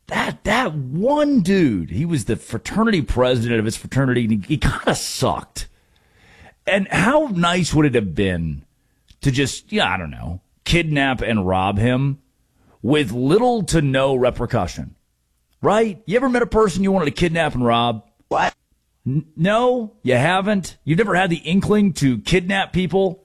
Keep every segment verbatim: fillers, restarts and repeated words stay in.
That that one dude, he was the fraternity president of his fraternity, and he, he kind of sucked. And how nice would it have been to just, yeah, I don't know, kidnap and rob him with little to no repercussion, right? You ever met a person you wanted to kidnap and rob? What? N- no, you haven't. You've never had the inkling to kidnap people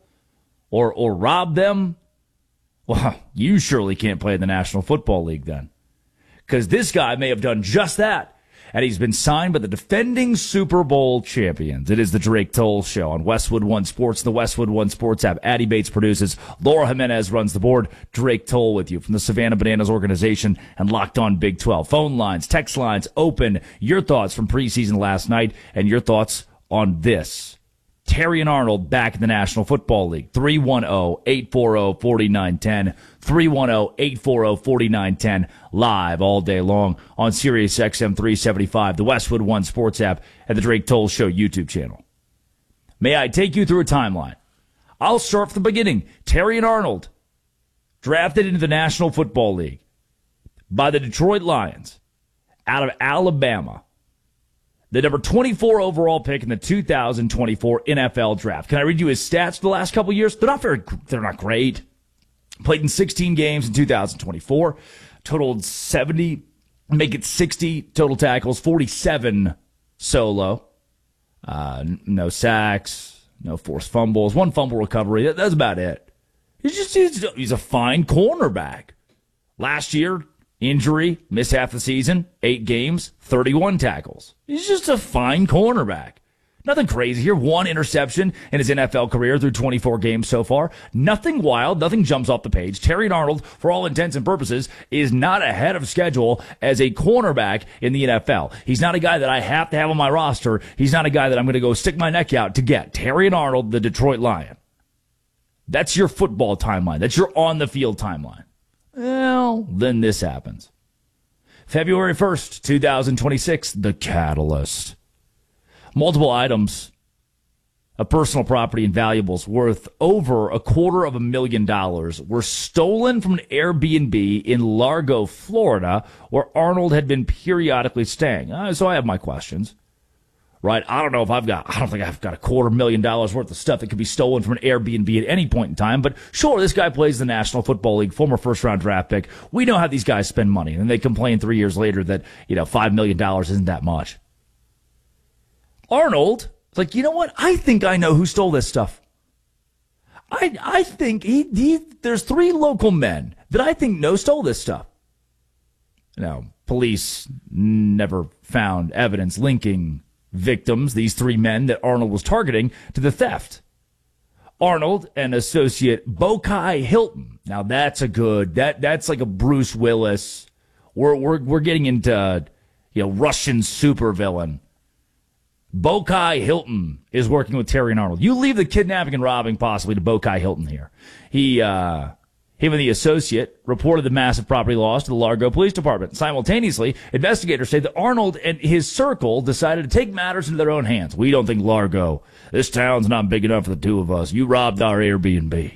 or or rob them? Well, you surely can't play in the National Football League then, because this guy may have done just that. And he's been signed by the defending Super Bowl champions. It is the Drake Toll Show on Westwood One Sports, the Westwood One Sports app. Addie Bates produces. Laura Jimenez runs the board. Drake Toll with you from the Savannah Bananas organization and Locked On Big twelve. Phone lines, text lines open. Your thoughts from preseason last night and your thoughts on this. Terrion Arnold back in the National Football League. three one zero, eight four zero, four nine one zero. three one zero, eight four zero, four nine one zero. Live all day long on Sirius X M three seventy-five, the Westwood One Sports app, and the Drake Toll Show YouTube channel. May I take you through a timeline? I'll start from the beginning. Terrion Arnold, drafted into the National Football League by the Detroit Lions out of Alabama. The number twenty-four overall pick in the two thousand twenty-four N F L draft. Can I read you his stats for the last couple of years? They're not very, they're not great. Played in sixteen games in two thousand twenty-four. Totaled seventy, make it sixty total tackles, forty-seven solo. Uh, no sacks, no forced fumbles, one fumble recovery. That, that's about it. He's just, he's, he's a fine cornerback. Last year, injury, missed half the season, eight games, thirty-one tackles. He's just a fine cornerback. Nothing crazy here. One interception in his N F L career through twenty-four games so far. Nothing wild. Nothing jumps off the page. Terrion Arnold, for all intents and purposes, is not ahead of schedule as a cornerback in the N F L. He's not a guy that I have to have on my roster. He's not a guy that I'm going to go stick my neck out to get. Terrion Arnold, the Detroit Lion. That's your football timeline. That's your on-the-field timeline. Well, then this happens. February first, twenty twenty-six, the catalyst. Multiple items of personal property and valuables worth over a quarter of a million dollars were stolen from an Airbnb in Largo, Florida, where Arnold had been periodically staying. Uh, so I have my questions. Right, I don't know if I've got, I don't think I've got a quarter million dollars worth of stuff that could be stolen from an Airbnb at any point in time, but sure, this guy plays the National Football League, former first round draft pick. We know how these guys spend money, and they complain three years later that, you know, five million dollars isn't that much. Arnold, like, you know what? I think I know who stole this stuff. I, I think he, he, there's three local men that I think know stole this stuff. Now, police never found evidence linking victims, these three men that Arnold was targeting, to the theft. Arnold and associate Bokai Hilton. Now that's a good, that that's like a Bruce Willis. We're we're we're getting into, you know, Russian supervillain. Bokai Hilton is working with Terrion Arnold. You leave the kidnapping and robbing possibly to Bokai Hilton here. He uh Him and the associate reported the massive property loss to the Largo Police Department. Simultaneously, investigators say that Arnold and his circle decided to take matters into their own hands. We don't think Largo, this town's not big enough for the two of us. You robbed our Airbnb.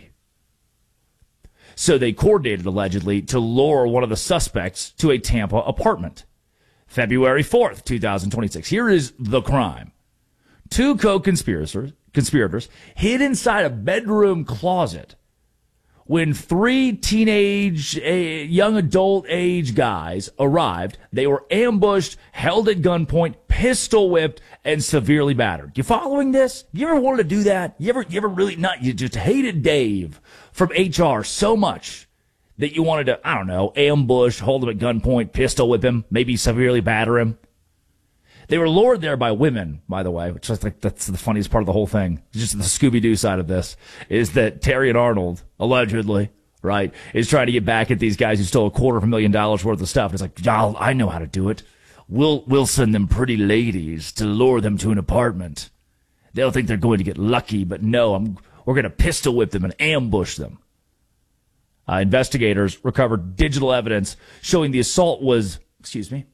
So they coordinated, allegedly, to lure one of the suspects to a Tampa apartment. February fourth, twenty twenty-six. Here is the crime. Two co-conspirators conspirators hid inside a bedroom closet when three teenage, uh, young adult age guys arrived. They were ambushed, held at gunpoint, pistol whipped, and severely battered. You following this? You ever wanted to do that? You ever, you ever really not? You just hated Dave from H R so much that you wanted to, I don't know, ambush, hold him at gunpoint, pistol whip him, maybe severely batter him. They were lured there by women, by the way, which I think that's the funniest part of the whole thing. Just the Scooby-Doo side of this is that Terrion Arnold, allegedly, right, is trying to get back at these guys who stole a quarter of a million dollars worth of stuff. And it's like, y'all, I know how to do it. We'll, we'll send them pretty ladies to lure them to an apartment. They'll think they're going to get lucky, but no, I'm, we're going to pistol whip them and ambush them. Uh, investigators recovered digital evidence showing the assault was, excuse me,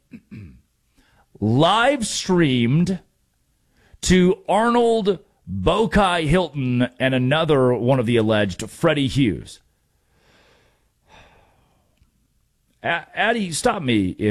live streamed to Arnold, Bokai Hilton, and another one of the alleged, Freddie Hughes. Addie, stop me if